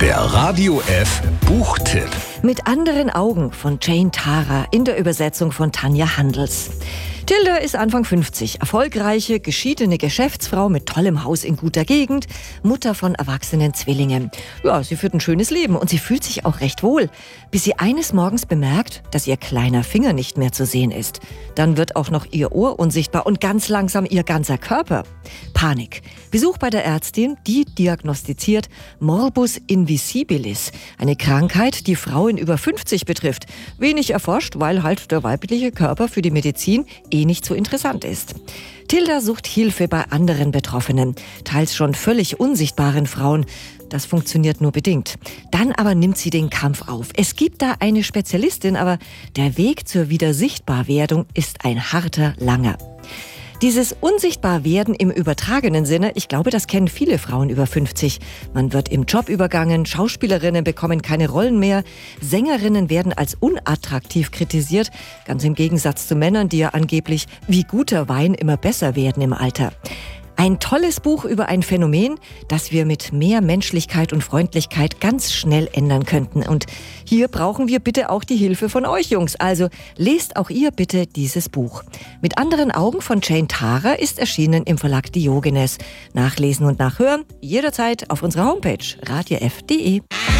Der Radio F Buchtipp. Mit anderen Augen von Jane Tara in der Übersetzung von Tanja Handels. Tilda ist Anfang 50, erfolgreiche, geschiedene Geschäftsfrau mit tollem Haus in guter Gegend, Mutter von erwachsenen Zwillingen. Ja, sie führt ein schönes Leben und sie fühlt sich auch recht wohl, bis sie eines Morgens bemerkt, dass ihr kleiner Finger nicht mehr zu sehen ist. Dann wird auch noch ihr Ohr unsichtbar und ganz langsam ihr ganzer Körper. Panik. Besuch bei der Ärztin, die diagnostiziert Morbus invisibilis, eine Krankheit, die Frauen über 50 betrifft. Wenig erforscht, weil halt der weibliche Körper für die Medizin nicht so interessant ist. Tilda sucht Hilfe bei anderen Betroffenen, teils schon völlig unsichtbaren Frauen. Das funktioniert nur bedingt. Dann aber nimmt sie den Kampf auf. Es gibt da eine Spezialistin, aber der Weg zur Wiedersichtbarwerdung ist ein harter, langer. Dieses Unsichtbarwerden im übertragenen Sinne, ich glaube, das kennen viele Frauen über 50. Man wird im Job übergangen, Schauspielerinnen bekommen keine Rollen mehr, Sängerinnen werden als unattraktiv kritisiert, ganz im Gegensatz zu Männern, die ja angeblich wie guter Wein immer besser werden im Alter. Ein tolles Buch über ein Phänomen, das wir mit mehr Menschlichkeit und Freundlichkeit ganz schnell ändern könnten. Und hier brauchen wir bitte auch die Hilfe von euch, Jungs. Also lest auch ihr bitte dieses Buch. Mit anderen Augen von Jane Tara ist erschienen im Verlag Diogenes. Nachlesen und nachhören jederzeit auf unserer Homepage radiof.de.